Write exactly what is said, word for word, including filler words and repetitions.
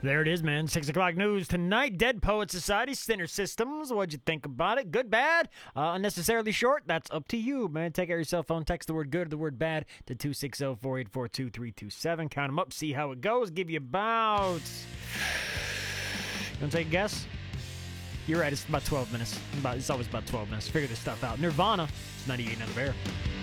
There it is, man. Six o'clock news tonight. Dead Poet Society, Sinner Systems. What'd you think about it? Good, bad, uh, unnecessarily short? That's up to you, man. Take out your cell phone, text the word good or the word bad to two six zero, four eight four, two three two seven. Count them up, see how it goes. Give you about... You want to take a guess? You're right, it's about twelve minutes. About, it's always about twelve minutes. Figure this stuff out. Nirvana, it's ninety-eight and a bear.